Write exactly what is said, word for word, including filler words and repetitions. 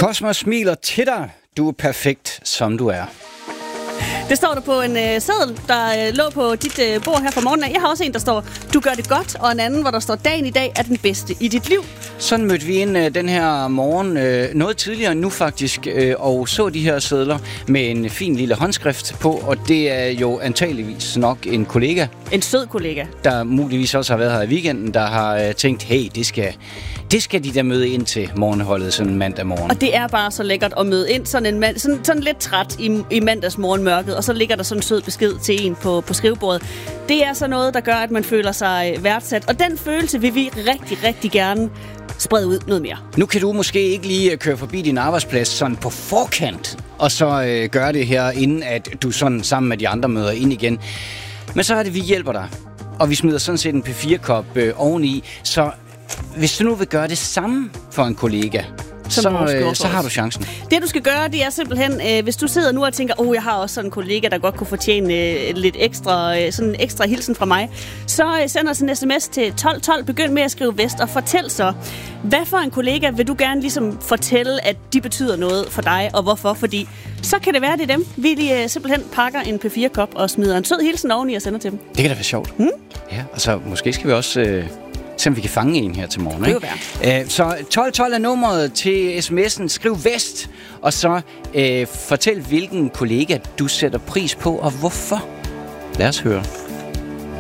Kosmos smiler til dig. Du er perfekt, som du er. Det står der på en øh, seddel, der øh, lå på dit øh, bord her fra morgenen. Jeg har også en, der står, du gør det godt, og en anden, hvor der står, dagen i dag er den bedste i dit liv. Sådan mødte vi ind øh, den her morgen, øh, noget tidligere nu faktisk, øh, og så de her sedler med en fin lille håndskrift på, og det er jo antageligvis nok en kollega. En sød kollega. Der muligvis også har været her i weekenden, der har øh, tænkt, hey, det skal, det skal de der møde ind til morgenholdet sådan mandag morgen. Og det er bare så lækkert at møde ind sådan en mand, sådan, sådan lidt træt i, i mandags morgenmørket, og så ligger der sådan en sød besked til en på, på skrivebordet. Det er så noget, der gør, at man føler sig værdsat, og den følelse vil vi rigtig, rigtig gerne sprede ud noget mere. Nu kan du måske ikke lige køre forbi din arbejdsplads sådan på forkant, og så øh, gøre det her, inden at du sådan sammen med de andre møder ind igen. Men så er det, vi hjælper dig, og vi smider sådan set en P fire kop øh, oveni, så hvis du nu vil gøre det samme for en kollega, så, øh, så har du chancen. Det du skal gøre, det er simpelthen, øh, hvis du sidder nu og tænker, åh, oh, jeg har også sådan en kollega, der godt kunne fortjene øh, lidt ekstra, øh, sådan en ekstra hilsen fra mig, så øh, send os en sms til tolv tolv. Begynd med at skrive vest og fortæl så, hvad for en kollega vil du gerne ligesom fortælle, at de betyder noget for dig, og hvorfor? Fordi så kan det være, det er dem. Vi lige, øh, simpelthen pakker en P fire kop og smider en sød hilsen oveni og sender til dem. Det kan da være sjovt. Hmm? Ja, og så måske skal vi også... Øh så vi kan fange en her til morgen. Ikke? Æ, så tolv tolv er nummeret til sms'en. Skriv vest, og så øh, fortæl, hvilken kollega du sætter pris på, og hvorfor. Lad os høre.